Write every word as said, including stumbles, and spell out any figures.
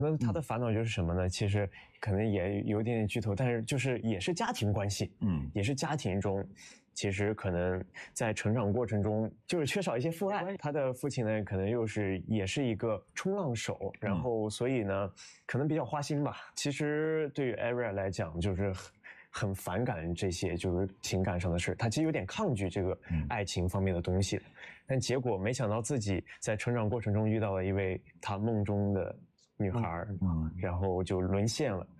那他的烦恼就是什么呢？其实可能也有点点剧透，但是就是也是家庭关系，嗯，也是家庭中，其实可能在成长过程中就是缺少一些父爱。他的父亲呢，可能又是也是一个冲浪手，然后所以呢，可能比较花心吧。其实对于 Arya 来讲，就是很很反感这些就是情感上的事，他其实有点抗拒这个爱情方面的东西，但结果没想到自己在成长过程中遇到了一位他梦中的女孩，嗯，然后就沦陷了。